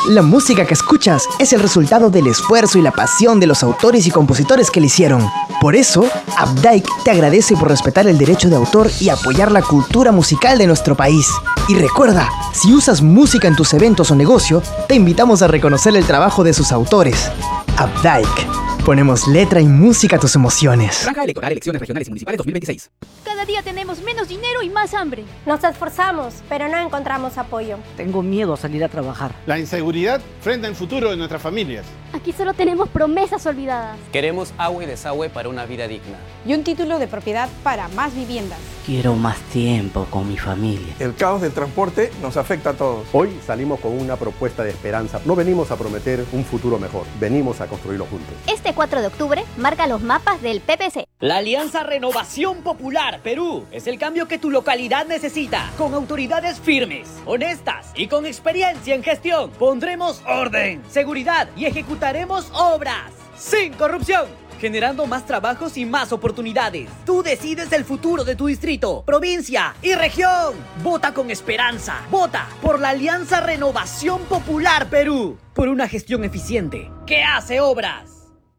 La música que escuchas es el resultado del esfuerzo y la pasión de los autores y compositores que la hicieron. Por eso, Updike te agradece por respetar el derecho de autor y apoyar la cultura musical de nuestro país. Y recuerda, si usas música en tus eventos o negocio, te invitamos a reconocer el trabajo de sus autores. Updike. Ponemos letra y música a tus emociones. Franja electoral, elecciones regionales y municipales 2026. Cada día tenemos menos dinero y más hambre. Nos esforzamos, pero no encontramos apoyo. Tengo miedo a salir a trabajar. La inseguridad frente al futuro de nuestras familias. Aquí solo tenemos promesas olvidadas. Queremos agua y desagüe para una vida digna. Y un título de propiedad para más viviendas. Quiero más tiempo con mi familia. El caos del transporte nos afecta a todos. Hoy salimos con una propuesta de esperanza. No venimos a prometer un futuro mejor, venimos a construirlo juntos. Este 4 de octubre marca los mapas del PPC. La Alianza Renovación Popular Perú es el cambio que tu localidad necesita. Con autoridades firmes, honestas y con experiencia en gestión, pondremos orden, seguridad y ejecutaremos obras sin corrupción, generando más trabajos y más oportunidades. Tú decides el futuro de tu distrito, provincia y región. Vota con esperanza. Vota por la Alianza Renovación Popular Perú. Por una gestión eficiente que hace obras.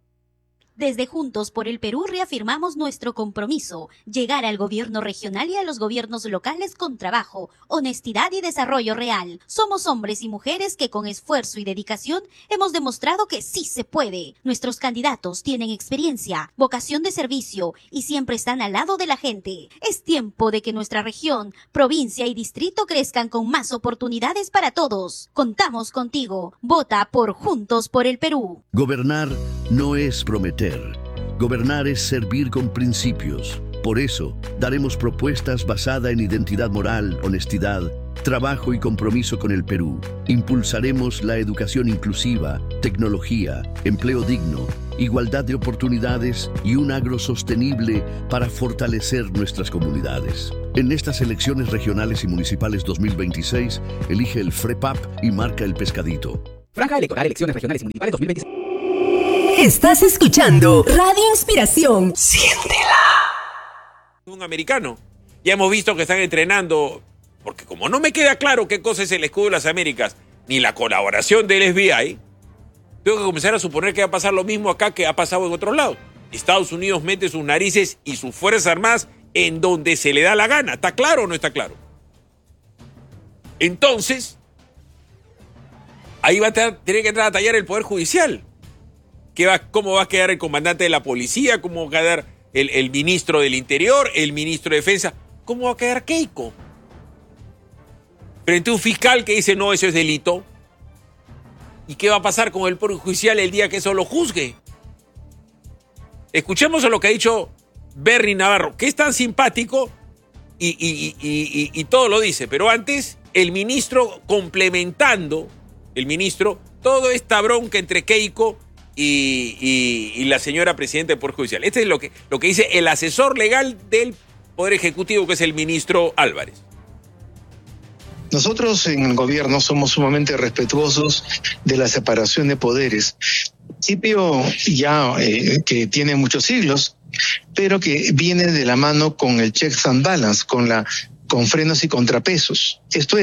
Desde Juntos por el Perú reafirmamos nuestro compromiso, llegar al gobierno regional y a los gobiernos locales con trabajo, honestidad y desarrollo real. Somos hombres y mujeres que con esfuerzo y dedicación hemos demostrado que sí se puede. Nuestros candidatos tienen experiencia, vocación de servicio y siempre están al lado de la gente. Es tiempo de que nuestra región, provincia y distrito crezcan con más oportunidades para todos. Contamos contigo. Vota por Juntos por el Perú. Gobernar no es prometer. Gobernar es servir con principios. Por eso, daremos propuestas basadas en identidad moral, honestidad, trabajo y compromiso con el Perú. Impulsaremos la educación inclusiva, tecnología, empleo digno, igualdad de oportunidades y un agro sostenible para fortalecer nuestras comunidades. En estas elecciones regionales y municipales 2026, elige el FREPAP y marca el pescadito. Franja electoral, elecciones regionales y municipales 2026. Estás escuchando Radio Inspiración. Siéntela. Un americano. Ya hemos visto que están entrenando, porque como no me queda claro qué cosa es el escudo de las Américas, ni la colaboración del FBI, tengo que comenzar a suponer que va a pasar lo mismo acá que ha pasado en otros lados. Estados Unidos mete sus narices y sus fuerzas armadas en donde se le da la gana. ¿Está claro o no está claro? Entonces, ahí va a tener que entrar a tallar el Poder Judicial. ¿Cómo va a quedar el comandante de la policía? ¿Cómo va a quedar el ministro del Interior? ¿El ministro de Defensa? ¿Cómo va a quedar Keiko? Frente a un fiscal que dice, no, eso es delito. ¿Y qué va a pasar con el Poder Judicial el día que eso lo juzgue? Escuchemos a lo que ha dicho Bernie Navarro, que es tan simpático y todo lo dice. Pero antes, el ministro complementando, todo esta bronca entre Keiko y la señora presidenta del Poder Judicial. Este es lo que dice el asesor legal del Poder Ejecutivo, que es el ministro Álvarez. Nosotros en el gobierno somos sumamente respetuosos de la separación de poderes. Principio ya que tiene muchos siglos, pero que viene de la mano con el checks and balance, con frenos y contrapesos. Esto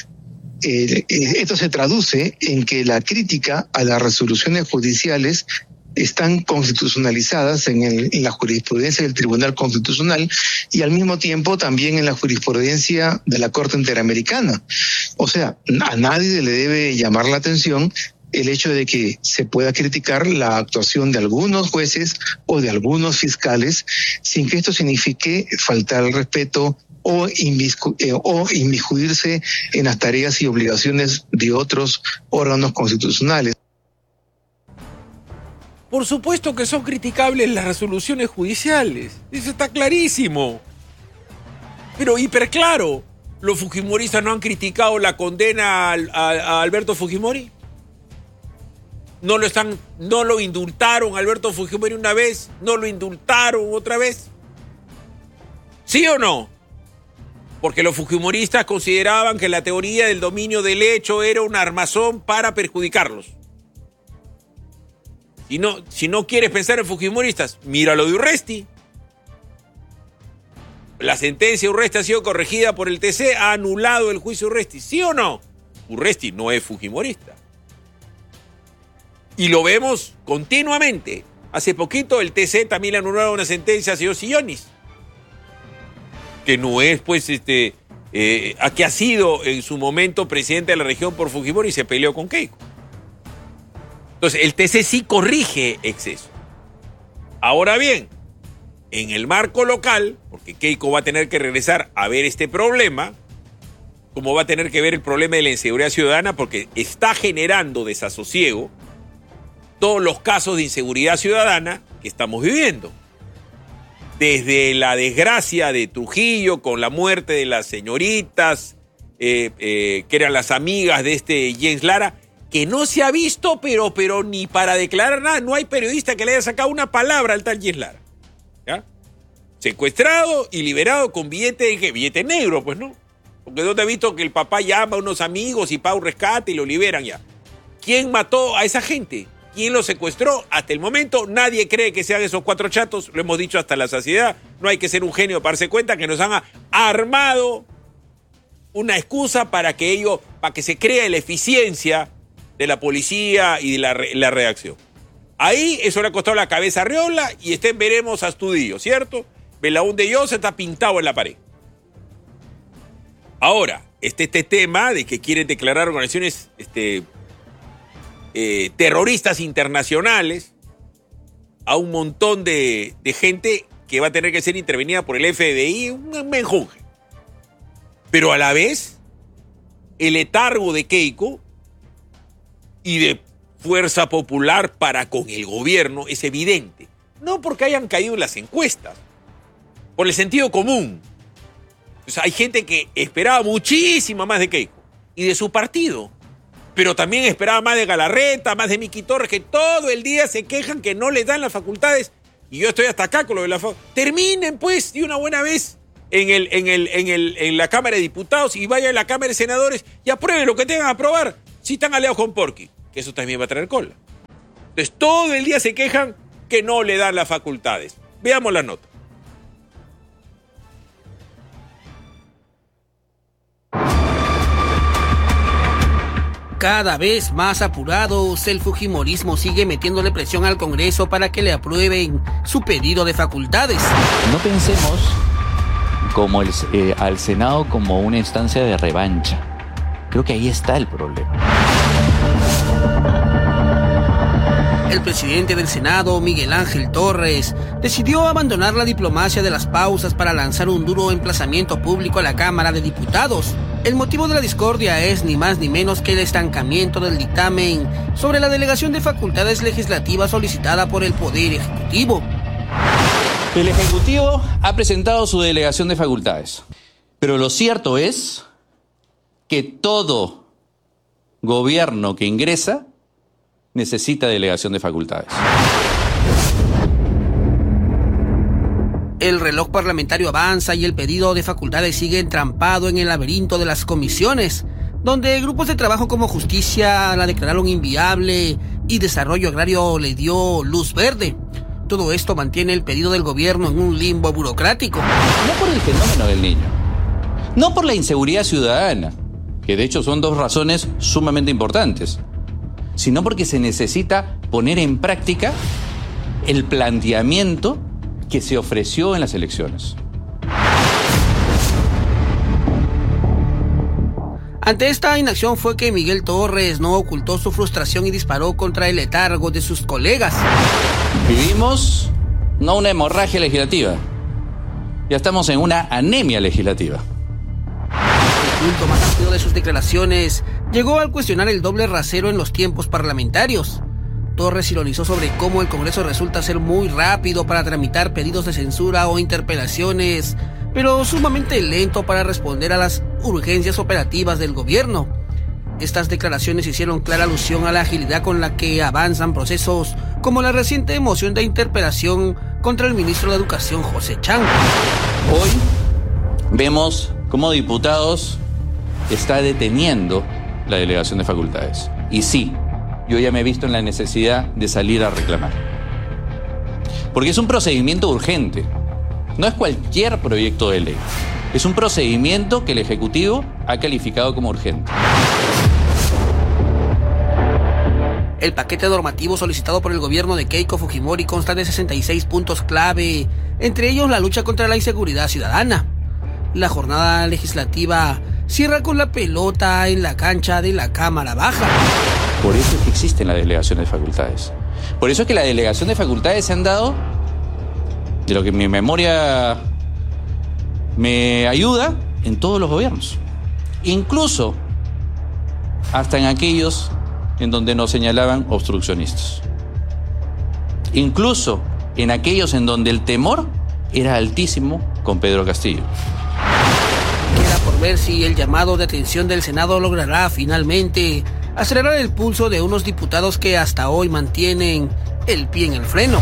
se traduce en que la crítica a las resoluciones judiciales están constitucionalizadas en la jurisprudencia del Tribunal Constitucional y al mismo tiempo también en la jurisprudencia de la Corte Interamericana. O sea, a nadie le debe llamar la atención el hecho de que se pueda criticar la actuación de algunos jueces o de algunos fiscales sin que esto signifique faltar al respeto o inmiscuirse en las tareas y obligaciones de otros órganos constitucionales. Por supuesto que son criticables las resoluciones judiciales. Eso está clarísimo. Pero hiperclaro. ¿Los fujimoristas no han criticado la condena a Alberto Fujimori? ¿No lo indultaron a Alberto Fujimori una vez? ¿No lo indultaron otra vez? ¿Sí o no? Porque los fujimoristas consideraban que la teoría del dominio del hecho era un armazón para perjudicarlos. Si no quieres pensar en fujimoristas, mira lo de Urresti. La sentencia de Urresti ha sido corregida por el TC, ha anulado el juicio Urresti. ¿Sí o no? Urresti no es fujimorista. Y lo vemos continuamente. Hace poquito el TC también le anularon una sentencia al señor Sillonis, que no es, pues, que ha sido en su momento presidente de la región por Fujimori y se peleó con Keiko. Entonces, el TC sí corrige exceso. Ahora bien, en el marco local, porque Keiko va a tener que regresar a ver este problema, como va a tener que ver el problema de la inseguridad ciudadana, porque está generando desasosiego todos los casos de inseguridad ciudadana que estamos viviendo. Desde la desgracia de Trujillo con la muerte de las señoritas, que eran las amigas de este Jens Lara, que no se ha visto, pero ni para declarar nada. No hay periodista que le haya sacado una palabra al tal Jens Lara. ¿Ya? Secuestrado y liberado con billete negro, pues, ¿no? Porque no te he visto que el papá llama a unos amigos y paga un rescate y lo liberan ya. ¿Quién mató a esa gente? ¿Quién lo secuestró? Hasta el momento nadie cree que sean esos 4 chatos, lo hemos dicho hasta la saciedad. No hay que ser un genio para darse cuenta que nos han armado una excusa para que se cree la eficiencia de la policía y de la redacción. Ahí eso le ha costado la cabeza a Arriola y veremos a Astudillo, ¿cierto? Belaúnde Llosa está pintado en la pared. Ahora, este tema de que quieren declarar organizaciones terroristas internacionales a un montón de gente que va a tener que ser intervenida por el FBI, un menjunje. Pero a la vez, el letargo de Keiko y de Fuerza Popular para con el gobierno es evidente. No porque hayan caído en las encuestas, por el sentido común. O sea, hay gente que esperaba muchísimo más de Keiko y de su partido, pero también esperaba más de Galarreta, más de Miki Torres, que todo el día se quejan que no les dan las facultades. Y yo estoy hasta acá con lo de la facultad. Terminen, pues, de una buena vez en la Cámara de Diputados y vayan a la Cámara de Senadores y aprueben lo que tengan que aprobar. Si están aliados con Porky, que eso también va a traer cola. Entonces, todo el día se quejan que no le dan las facultades. Veamos la nota. Cada vez más apurados, el fujimorismo sigue metiéndole presión al Congreso para que le aprueben su pedido de facultades. No pensemos al Senado como una instancia de revancha. Creo que ahí está el problema. El presidente del Senado, Miguel Ángel Torres, decidió abandonar la diplomacia de las pausas para lanzar un duro emplazamiento público a la Cámara de Diputados. El motivo de la discordia es ni más ni menos que el estancamiento del dictamen sobre la delegación de facultades legislativas solicitada por el Poder Ejecutivo. El Ejecutivo ha presentado su delegación de facultades, pero lo cierto es que todo gobierno que ingresa necesita delegación de facultades. El reloj parlamentario avanza y el pedido de facultades sigue entrampado en el laberinto de las comisiones, donde grupos de trabajo como Justicia la declararon inviable y Desarrollo Agrario le dio luz verde. Todo esto mantiene el pedido del gobierno en un limbo burocrático. No por el fenómeno del niño, no por la inseguridad ciudadana, que de hecho son 2 razones sumamente importantes, sino porque se necesita poner en práctica el planteamiento que se ofreció en las elecciones. Ante esta inacción fue que Miguel Torres no ocultó su frustración y disparó contra el letargo de sus colegas. Vivimos no una hemorragia legislativa, ya estamos en una anemia legislativa. El punto más amplio de sus declaraciones llegó al cuestionar el doble rasero en los tiempos parlamentarios. Torres ironizó sobre cómo el Congreso resulta ser muy rápido para tramitar pedidos de censura o interpelaciones, pero sumamente lento para responder a las urgencias operativas del gobierno. Estas declaraciones hicieron clara alusión a la agilidad con la que avanzan procesos como la reciente moción de interpelación contra el ministro de Educación, José Chang. Hoy vemos cómo diputados está deteniendo la delegación de facultades. Y sí, yo ya me he visto en la necesidad de salir a reclamar. Porque es un procedimiento urgente. No es cualquier proyecto de ley. Es un procedimiento que el Ejecutivo ha calificado como urgente. El paquete normativo solicitado por el gobierno de Keiko Fujimori consta de 66 puntos clave, entre ellos la lucha contra la inseguridad ciudadana. La jornada legislativa cierra con la pelota en la cancha de la Cámara Baja. Por eso es que existen las delegaciones de facultades. Por eso es que las delegaciones de facultades se han dado, de lo que mi memoria me ayuda, en todos los gobiernos. Incluso hasta en aquellos en donde nos señalaban obstruccionistas. Incluso en aquellos en donde el temor era altísimo con Pedro Castillo. Queda por ver si el llamado de atención del Senado logrará finalmente acelerar el pulso de unos diputados que hasta hoy mantienen el pie en el freno.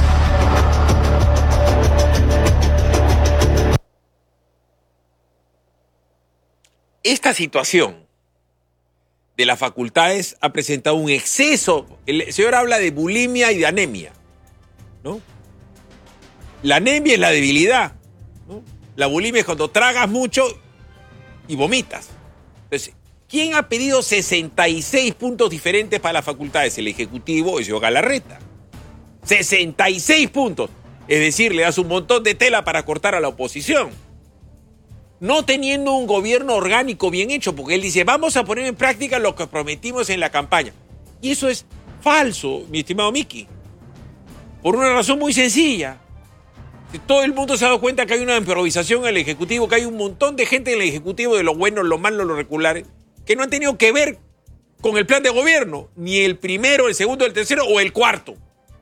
Esta situación de las facultades ha presentado un exceso. El señor habla de bulimia y de anemia, ¿no? La anemia es la debilidad, ¿no? La bulimia es cuando tragas mucho y vomitas. Entonces, ¿quién ha pedido 66 puntos diferentes para las facultades? El Ejecutivo, el señor Galarreta. 66 puntos. Es decir, le das un montón de tela para cortar a la oposición. No teniendo un gobierno orgánico bien hecho, porque él dice, vamos a poner en práctica lo que prometimos en la campaña. Y eso es falso, mi estimado Miki. Por una razón muy sencilla. Todo el mundo se ha dado cuenta que hay una improvisación en el Ejecutivo, que hay un montón de gente en el Ejecutivo, de lo bueno, lo malo, lo regulares, que no han tenido que ver con el plan de gobierno, ni el primero, el segundo, el tercero o el cuarto.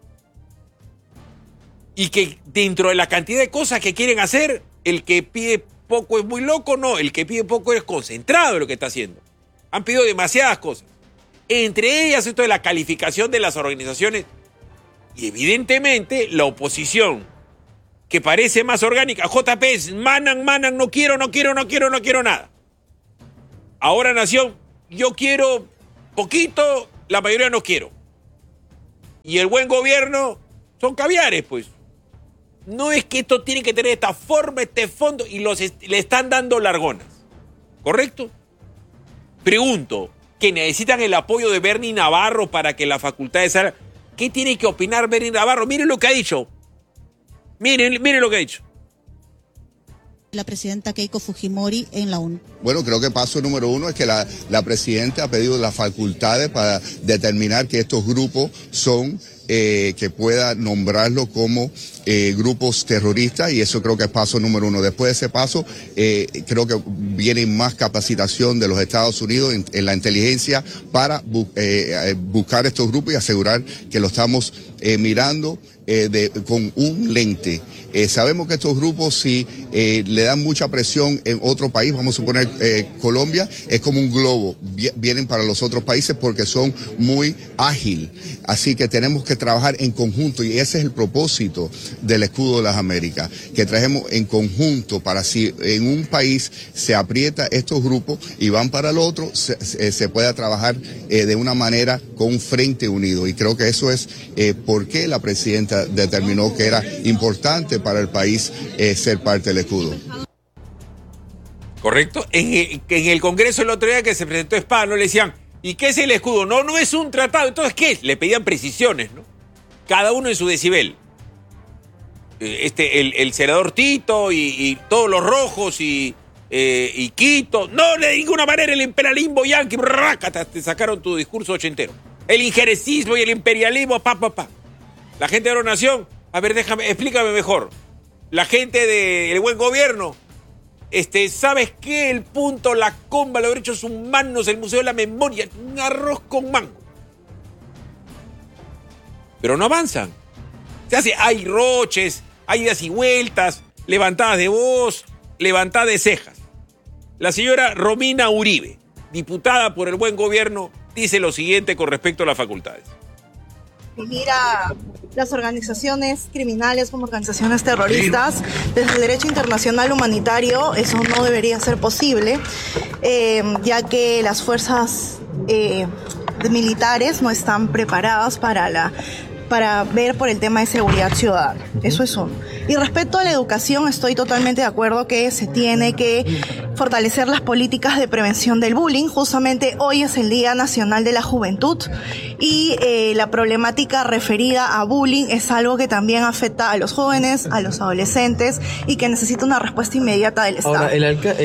Y que dentro de la cantidad de cosas que quieren hacer, el que pide poco es muy loco, no, el que pide poco es concentrado en lo que está haciendo. Han pedido demasiadas cosas. Entre ellas esto de la calificación de las organizaciones. Y evidentemente la oposición, que parece más orgánica, JP es manan, no quiero nada. Ahora Nación, yo quiero poquito, la mayoría no quiero. Y el buen gobierno son caviares, pues. No es que esto tiene que tener esta forma, este fondo, y le están dando largonas. ¿Correcto? Pregunto, que necesitan el apoyo de Bernie Navarro para que la facultad de salgan. ¿Qué tiene que opinar Bernie Navarro? Miren lo que ha dicho. Miren lo que ha dicho. La presidenta Keiko Fujimori en la ONU. Bueno, creo que paso número uno es que la presidenta ha pedido las facultades para determinar que estos grupos son, que pueda nombrarlos como grupos terroristas, y eso creo que es paso número uno. Después de ese paso, creo que viene más capacitación de los Estados Unidos en la inteligencia para buscar estos grupos y asegurar que lo estamos mirando con un lente. Sabemos que estos grupos, si le dan mucha presión en otro país, vamos a suponer Colombia, es como un globo, vienen para los otros países porque son muy ágiles. Así que tenemos que trabajar en conjunto, y ese es el propósito del Escudo de las Américas, que trajemos en conjunto para si en un país se aprieta estos grupos y van para el otro, se pueda trabajar de una manera con un frente unido. Y creo que eso es por qué la presidenta determinó que era importante para el país ser parte del Escudo. ¿Correcto? En el Congreso el otro día que se presentó Espada, no le decían, ¿y qué es el Escudo? No es un tratado. Entonces, ¿qué es? Le pedían precisiones, ¿no? Cada uno en su decibel. El senador Tito y todos los rojos y Quito. No, de ninguna manera el imperialismo yanqui. Te sacaron tu discurso ochentero. El injerencismo y el imperialismo, La gente de la Nación, a ver, explícame mejor. La gente del buen gobierno, ¿sabes qué? El punto, la comba, los derechos humanos, el Museo de la Memoria, un arroz con mango. Pero no avanzan. Hay roches, hay idas y vueltas, levantadas de voz, levantadas de cejas. La señora Romina Uribe, diputada por el buen gobierno, dice lo siguiente con respecto a las facultades. Mira, las organizaciones criminales como organizaciones terroristas, desde el derecho internacional humanitario, eso no debería ser posible, ya que las fuerzas militares no están preparadas para ver por el tema de seguridad ciudadana. Eso es uno. Y respecto a la educación, estoy totalmente de acuerdo que se tiene que fortalecer las políticas de prevención del bullying. Justamente hoy es el Día Nacional de la Juventud y la problemática referida a bullying es algo que también afecta a los jóvenes, a los adolescentes y que necesita una respuesta inmediata del Estado. Ahora,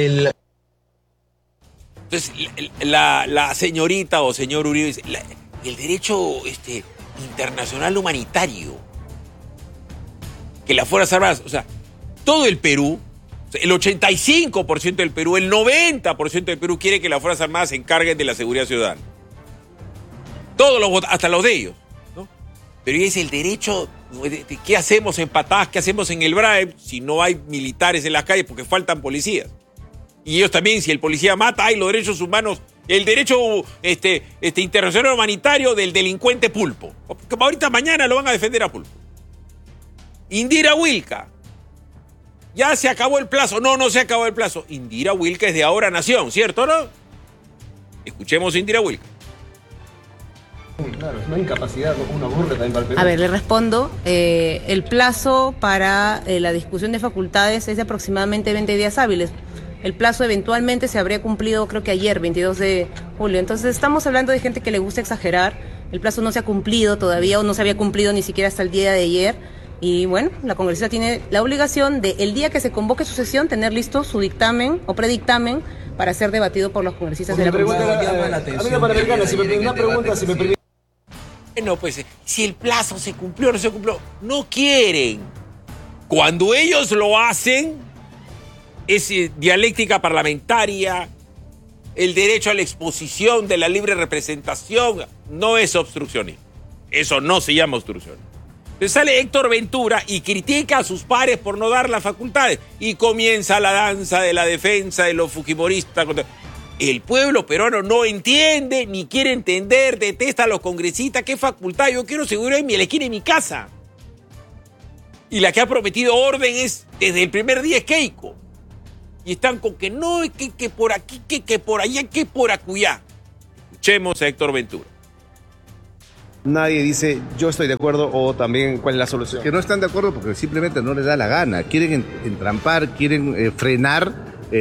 Entonces, la señorita o señor Uribe dice, el derecho internacional humanitario, que las Fuerzas Armadas, o sea, todo el Perú, el 85% del Perú, el 90% del Perú quiere que las Fuerzas Armadas se encarguen de la seguridad ciudadana. Todos los, hasta los de ellos, ¿no? Pero es el derecho, ¿qué hacemos en Patadas? ¿Qué hacemos en el BRAE si no hay militares en las calles porque faltan policías? Y ellos también, si el policía mata, hay los derechos humanos, el derecho internacional humanitario del delincuente Pulpo. Como ahorita mañana lo van a defender a Pulpo. Indira Wilca. Ya se acabó el plazo. No se acabó el plazo. Indira Wilca es de Ahora Nación, ¿cierto o no? Escuchemos a Indira Wilca. Claro, es una incapacidad, una burla también para el Perú. A ver, le respondo. El plazo para la discusión de facultades es de aproximadamente 20 días hábiles. El plazo eventualmente se habría cumplido, creo que ayer, 22 de julio. Entonces estamos hablando de gente que le gusta exagerar. El plazo no se ha cumplido todavía o no se había cumplido ni siquiera hasta el día de ayer. Y bueno, la congresista tiene la obligación de el día que se convoque su sesión tener listo su dictamen o predictamen para ser debatido por los congresistas de la Comisión. Bueno, pues si el plazo se cumplió o no se cumplió, no quieren. Cuando ellos lo hacen, es dialéctica parlamentaria, el derecho a la exposición de la libre representación, no es obstruccionismo. Eso no se llama obstrucción. Entonces sale Héctor Ventura y critica a sus pares por no dar las facultades. Y comienza la danza de la defensa de los fujimoristas. El pueblo peruano no entiende, ni quiere entender, detesta a los congresistas. ¿Qué facultad? Yo quiero seguridad en mi esquina, en mi casa. Y la que ha prometido orden es, desde el primer día, es Keiko. Y están con que no, que por aquí, que por allá, que por acullá. Escuchemos a Héctor Ventura. Nadie dice, yo estoy de acuerdo o también cuál es la solución. Que no están de acuerdo porque simplemente no les da la gana. Quieren entrampar, quieren frenar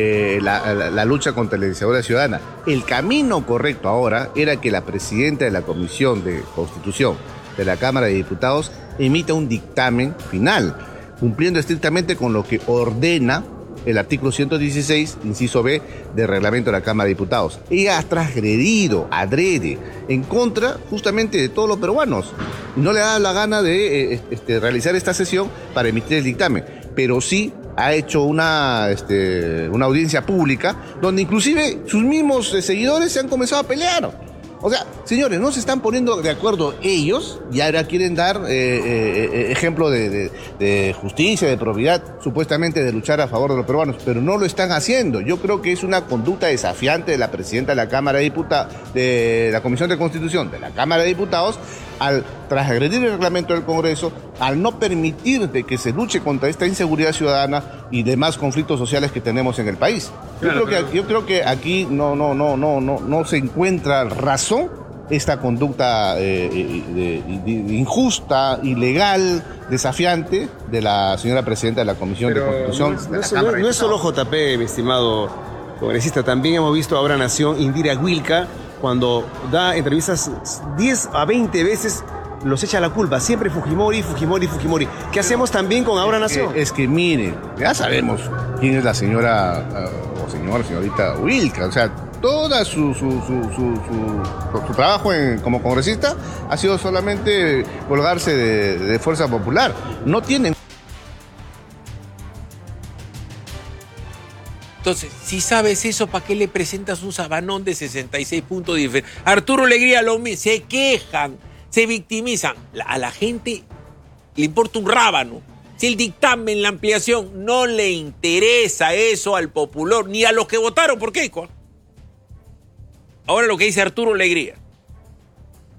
la lucha contra la inseguridad ciudadana. El camino correcto ahora era que la presidenta de la Comisión de Constitución de la Cámara de Diputados emita un dictamen final, cumpliendo estrictamente con lo que ordena el artículo 116, inciso B, del reglamento de la Cámara de Diputados. Ella ha transgredido, adrede, en contra justamente de todos los peruanos. No le da la gana de realizar esta sesión para emitir el dictamen, pero sí ha hecho una audiencia pública donde inclusive sus mismos seguidores se han comenzado a pelear. O sea, señores, no se están poniendo de acuerdo ellos y ahora quieren dar ejemplo de justicia, de probidad, supuestamente de luchar a favor de los peruanos, pero no lo están haciendo. Yo creo que es una conducta desafiante de la presidenta de la Cámara de Diputados, de la Comisión de Constitución de la Cámara de Diputados, al transgredir el reglamento del Congreso, al no permitir de que se luche contra esta inseguridad ciudadana y demás conflictos sociales que tenemos en el país. Yo creo que aquí no se encuentra razón esta conducta injusta, ilegal, desafiante de la señora presidenta de la Comisión de Constitución de la Cámara. No es solo JP, mi estimado congresista, también hemos visto Ahora Nación, Indira Wilca, cuando da entrevistas 10 a 20 veces, los echa la culpa. Siempre Fujimori. ¿Qué hacemos también con Ahora Nación? Es que miren, ya sabemos quién es la señora señorita Wilca. O sea, toda su trabajo como congresista ha sido solamente colgarse de Fuerza Popular. No tienen. Entonces, si sabes eso, ¿para qué le presentas un sabanón de 66 puntos de diferencia? Arturo Alegría, se quejan, se victimizan. A la gente le importa un rábano. Si el dictamen, la ampliación, no le interesa eso al popular, ni a los que votaron por Keiko. Ahora lo que dice Arturo Alegría.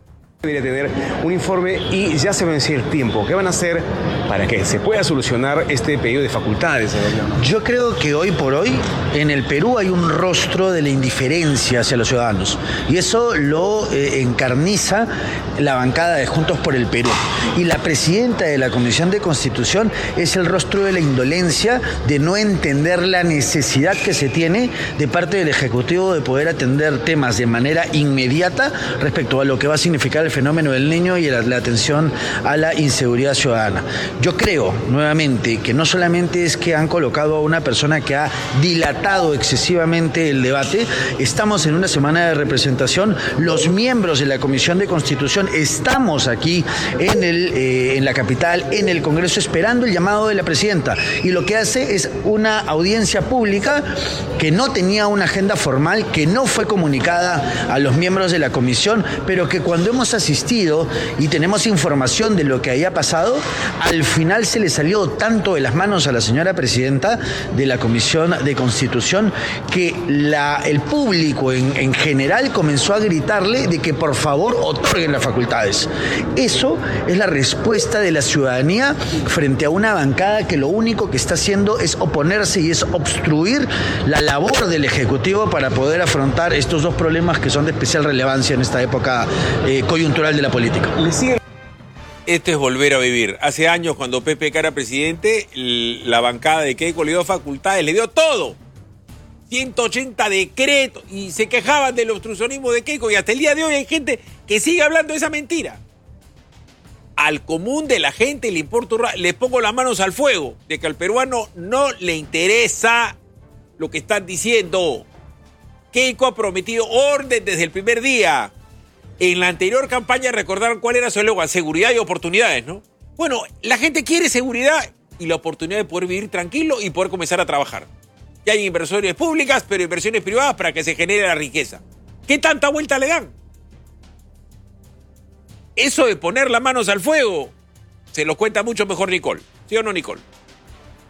Debería tener un informe y ya se venció el tiempo. ¿Qué van a hacer para que se pueda solucionar este pedido de facultades? Yo creo que hoy por hoy en el Perú hay un rostro de la indiferencia hacia los ciudadanos y eso lo encarniza la bancada de Juntos por el Perú. Y la presidenta de la Comisión de Constitución es el rostro de la indolencia, de no entender la necesidad que se tiene de parte del Ejecutivo de poder atender temas de manera inmediata respecto a lo que va a significar el fenómeno del Niño y la atención a la inseguridad ciudadana. Yo creo, nuevamente, que no solamente es que han colocado a una persona que ha dilatado excesivamente el debate, estamos en una semana de representación, los miembros de la Comisión de Constitución estamos aquí en la capital, en el Congreso, esperando el llamado de la presidenta, y lo que hace es una audiencia pública que no tenía una agenda formal, que no fue comunicada a los miembros de la comisión, pero que cuando hemos asistido y tenemos información de lo que había pasado, al final se le salió tanto de las manos a la señora presidenta de la Comisión de Constitución que el público en general comenzó a gritarle de que por favor otorguen las facultades. Eso es la respuesta de la ciudadanía frente a una bancada que lo único que está haciendo es oponerse y es obstruir la labor del Ejecutivo para poder afrontar estos dos problemas que son de especial relevancia en esta época coyuntural de la política. Esto es volver a vivir. Hace años, cuando Pepe era presidente, la bancada de Keiko le dio facultades, le dio todo. 180 decretos, y se quejaban del obstruccionismo de Keiko, y hasta el día de hoy hay gente que sigue hablando de esa mentira. Al común de la gente le importa, le pongo las manos al fuego, de que al peruano no le interesa lo que están diciendo. Keiko ha prometido orden desde el primer día. En la anterior campaña recordaron cuál era su eslogan: seguridad y oportunidades, ¿no? Bueno, la gente quiere seguridad y la oportunidad de poder vivir tranquilo y poder comenzar a trabajar. Ya hay inversiones públicas, pero inversiones privadas para que se genere la riqueza. ¿Qué tanta vuelta le dan? Eso de poner las manos al fuego se lo cuenta mucho mejor Nicole. ¿Sí o no, Nicole?